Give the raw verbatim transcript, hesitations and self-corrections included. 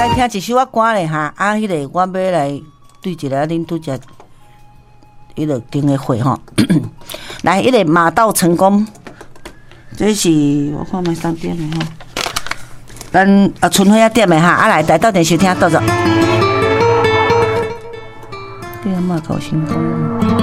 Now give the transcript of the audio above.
来听一首歌咧哈，啊，迄、那个我要来对一个恁拄只迄个订的会吼，来，迄、那个马到成功，这是我看卖三点的吼，咱啊春晖啊点的哈，啊来来到电视听，到着。对啊，嘛够辛苦。